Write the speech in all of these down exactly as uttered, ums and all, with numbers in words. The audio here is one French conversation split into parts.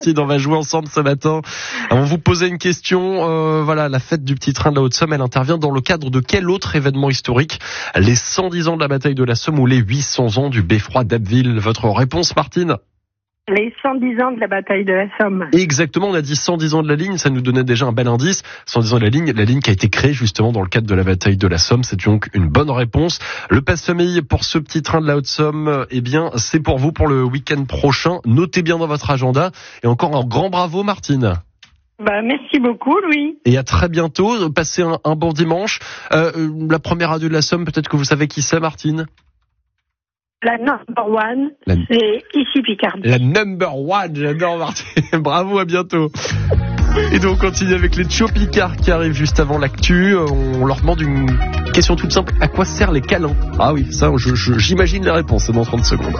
On va jouer ensemble ce matin. On vous posait une question. Euh, voilà, la fête du petit train de la Haute-Somme, elle intervient dans le cadre de quel autre événement historique? Les cent dix ans de la bataille de la Somme ou les huit cents ans du beffroi d'Abbeville? Votre réponse, Martine? Les cent dix ans de la bataille de la Somme. Exactement, on a dit cent dix ans de la ligne, ça nous donnait déjà un bel indice. cent dix ans de la ligne, la ligne qui a été créée justement dans le cadre de la bataille de la Somme, c'est donc une bonne réponse. Le passe-famille pour ce petit train de la Haute-Somme, eh bien, c'est pour vous pour le week-end prochain. Notez bien dans votre agenda. Et encore un grand bravo, Martine. Bah, merci beaucoup, Louis. Et à très bientôt. Passez un, un bon dimanche. Euh, la première radio de la Somme, peut-être que vous savez qui c'est, Martine? La number one, la... c'est ici Picardie. La number one, j'adore, Martine. Bravo, à bientôt. Et donc on continue avec les Tcho Picard qui arrivent juste avant l'actu. On leur demande une question toute simple. À quoi servent les câlins? Ah oui, ça, je, je, j'imagine les réponses. C'est dans trente secondes.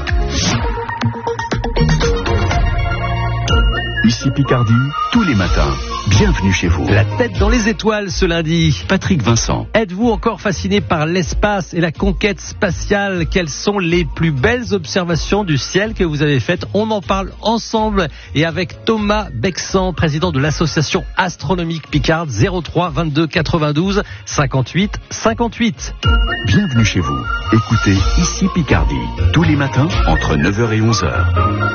Ici Picardie, tous les matins. Bienvenue chez vous. La tête dans les étoiles ce lundi. Patrick Vincent. Êtes-vous encore fasciné par l'espace et la conquête spatiale? Quelles sont les plus belles observations du ciel que vous avez faites? On en parle ensemble et avec Thomas Bexan, président de l'association astronomique Picard. Zéro trois vingt-deux quatre-vingt-douze cinquante-huit cinquante-huit. Bienvenue chez vous. Écoutez Ici Picardie, tous les matins entre neuf heures et onze heures.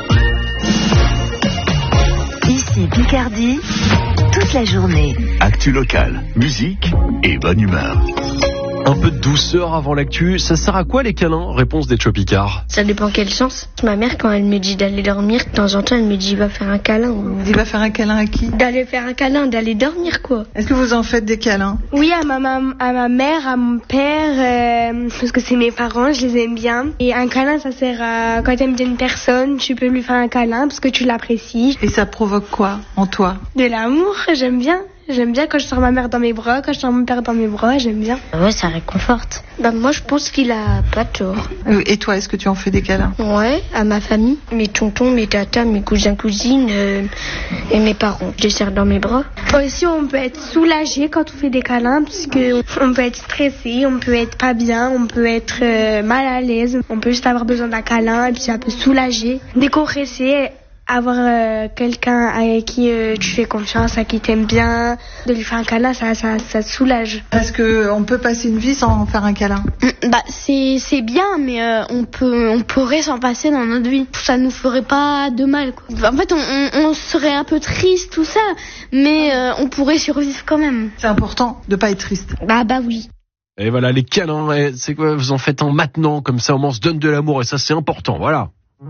Ici Picardie, toute la journée. Actu locale, musique et bonne humeur. Un peu de douceur avant l'actu. Ça sert à quoi les câlins? Réponse des Tcho Picard. Ça dépend quel sens. Ma mère, quand elle me dit d'aller dormir, de temps en temps, elle me dit va faire un câlin. Ou... Il va faire un câlin à qui? D'aller faire un câlin, d'aller dormir quoi. Est-ce que vous en faites des câlins? Oui, à ma, mam- à ma mère, à mon père, euh, parce que c'est mes parents, je les aime bien. Et un câlin, ça sert à quand t'aimes bien une personne, tu peux lui faire un câlin parce que tu l'apprécies. Et ça provoque quoi en toi? De l'amour, j'aime bien. J'aime bien quand je sors ma mère dans mes bras, quand je sors mon père dans mes bras, j'aime bien. Ouais, ça réconforte. Bah moi, je pense qu'il a pas tort. Et toi, est-ce que tu en fais des câlins? Ouais, à ma famille, mes tontons, mes tatas, mes cousins, cousines euh, et mes parents. Je les serre dans mes bras. Aussi, on peut être soulagé quand on fait des câlins, parce que on peut être stressé, on peut être pas bien, on peut être euh, mal à l'aise. On peut juste avoir besoin d'un câlin et puis ça peut soulager, décompresser. Avoir euh, quelqu'un à qui euh, tu fais confiance, à qui t'aimes bien, de lui faire un câlin, ça, ça, ça te soulage. Est-ce que on peut passer une vie sans faire un câlin? Bah c'est c'est bien, mais euh, on peut on pourrait s'en passer dans notre vie. Ça nous ferait pas de mal, quoi. En fait, on, on, on serait un peu triste tout ça, mais euh, on pourrait survivre quand même. C'est important de pas être triste. Bah bah oui. Et voilà les câlins. C'est quoi? Vous en faites un maintenant, comme ça, on se donne de l'amour et ça c'est important. Voilà.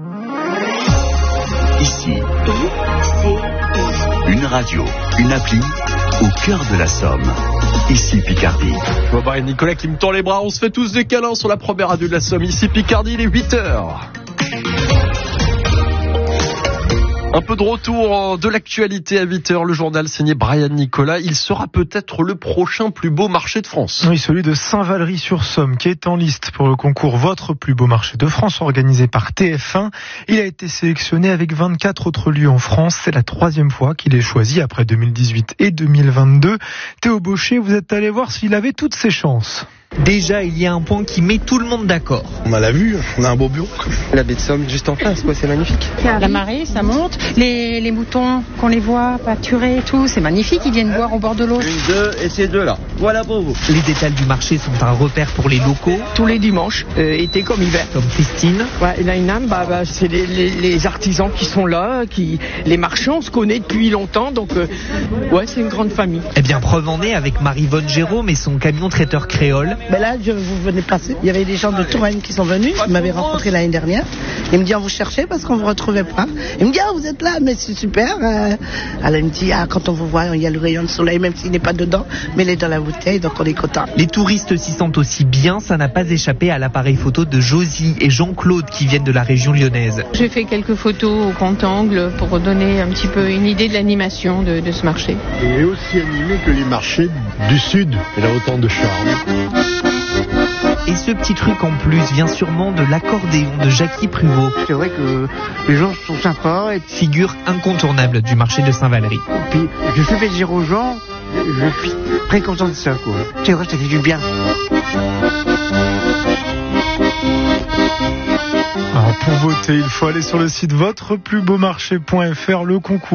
Ici, une radio, une appli, au cœur de la Somme. Ici Picardie. Je vois Brian Nicolas qui me tend les bras. On se fait tous des câlins sur la première radio de la Somme. Ici Picardie, il est huit heures. Un peu de retour de l'actualité à huit heures, le journal signé Brian Nicolas. Il sera peut-être le prochain plus beau marché de France. Oui, celui de Saint-Valery-sur-Somme qui est en liste pour le concours Votre plus beau marché de France organisé par T F un. Il a été sélectionné avec vingt-quatre autres lieux en France. C'est la troisième fois qu'il est choisi après deux mille dix-huit et deux mille vingt-deux. Théo Baucher, vous êtes allé voir s'il avait toutes ses chances. Déjà, il y a un point qui met tout le monde d'accord. On a la vue, on a un beau bureau. La baie de Somme juste en face, quoi, c'est magnifique. La marée, ça monte. Les, les moutons, qu'on les voit pâturer et tout, c'est magnifique. Ils viennent boire au bord de l'eau. Une, deux et ces deux-là. Voilà pour vous. Les détails du marché sont un repère pour les locaux. Tous les dimanches, euh, été comme hiver. Comme Christine. Ouais, il a une âme, bah, bah, c'est les, les, les artisans qui sont là, qui, les marchands, on se connaît depuis longtemps, donc euh, ouais, c'est une grande famille. Eh bien, preuve en est avec Marie-Vonne Jérôme et son camion traiteur créole. Ben là, je vous venez passer. Il y avait des gens de Touraine qui sont venus. Ils m'avaient rencontré l'année dernière. Ils me disent, on vous cherchait parce qu'on ne vous retrouvait pas. Ils me disent, ah, vous êtes là, mais c'est super. Euh, elle me dit, ah, quand on vous voit, il y a le rayon de soleil, même s'il n'est pas dedans, mais il est dans la bouteille, donc on est content. Les touristes s'y sentent aussi bien. Ça n'a pas échappé à l'appareil photo de Josie et Jean-Claude qui viennent de la région lyonnaise. J'ai fait quelques photos au grand angle pour donner un petit peu une idée de l'animation de, de ce marché. Il est aussi animé que les marchés du Sud. Il a autant de charme. Et ce petit truc en plus vient sûrement de l'accordéon de Jackie Pruvot. C'est vrai que les gens sont sympas. Et... figure incontournable du marché de Saint-Valery. Et puis, je fais plaisir aux gens, je suis très content de ça, quoi. C'est vrai, ça fait du bien. Alors pour voter, il faut aller sur le site votre plus beau marché point f r. Le concours